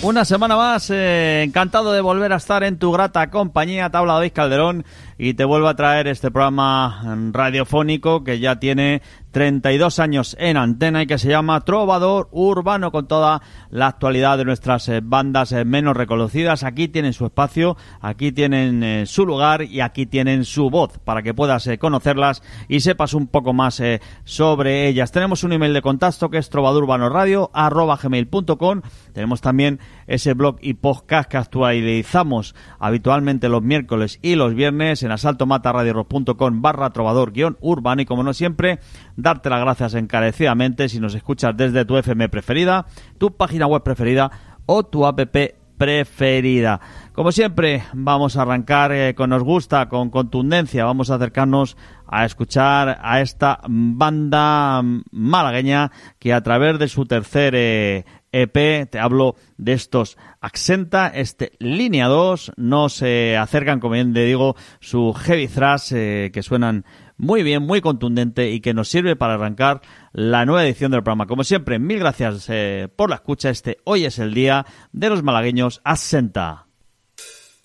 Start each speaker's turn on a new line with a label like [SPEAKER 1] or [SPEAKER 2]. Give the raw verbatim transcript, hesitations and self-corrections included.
[SPEAKER 1] Una semana más, eh, encantado de volver a estar en tu grata compañía. Te habla David Calderón y te vuelvo a traer este programa radiofónico que ya tiene treinta y dos años en antena y que se llama Trovador Urbano, con toda la actualidad de nuestras eh, bandas eh, menos reconocidas. Aquí tienen su espacio, aquí tienen eh, su lugar y aquí tienen su voz para que puedas eh, conocerlas y sepas un poco más eh, sobre ellas. Tenemos un email de contacto que es trovadorurbanoradio arroba gmail punto com. Tenemos también ese blog y podcast que actualizamos habitualmente los miércoles y los viernes en asaltomataradiorock punto com barra trovador guión urbano. Y como no siempre, darte las gracias encarecidamente si nos escuchas desde tu F M preferida, tu página web preferida o tu app preferida. Como siempre, vamos a arrancar eh, con nos gusta, con contundencia. Vamos a acercarnos a escuchar a esta banda malagueña que a través de su tercer eh, E P, te hablo de estos Accenta, este Línea dos, nos eh, acercan, como bien te digo, su heavy thrash eh, que suenan muy bien, muy contundente y que nos sirve para arrancar la nueva edición del programa. Como siempre, mil gracias eh, por la escucha. Este Hoy es el día de los malagueños Accenta.